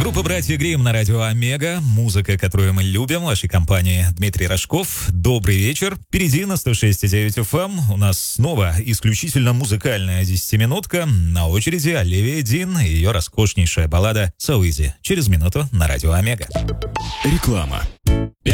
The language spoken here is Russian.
Группа «Братья Гримм» на радио «Омега». Музыка, которую мы любим. В вашей компании Дмитрий Рожков. Добрый вечер. Впереди на 106.9 FM у нас снова исключительно музыкальная 10-минутка. На очереди Оливия Дин и ее роскошнейшая баллада «So Easy». Через минуту на радио «Омега». Реклама.